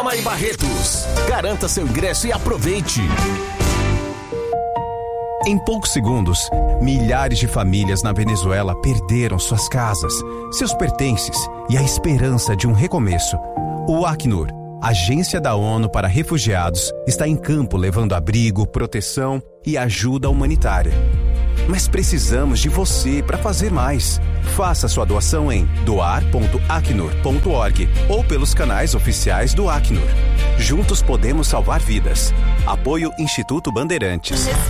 Gama e Barretos. Garanta seu ingresso e aproveite. Em poucos segundos, milhares de famílias na Venezuela perderam suas casas, seus pertences e a esperança de um recomeço. O Acnur, Agência da ONU para Refugiados, está em campo levando abrigo, proteção e ajuda humanitária. Mas precisamos de você para fazer mais. Faça sua doação em doar.acnur.org ou pelos canais oficiais do Acnur. Juntos podemos salvar vidas. Apoio Instituto Bandeirantes.